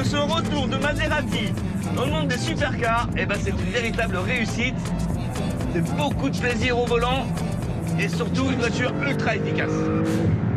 ce retour de Maserati dans le monde des supercars, eh ben, c'est une véritable réussite. C'est beaucoup de plaisir au volant et surtout une voiture ultra efficace.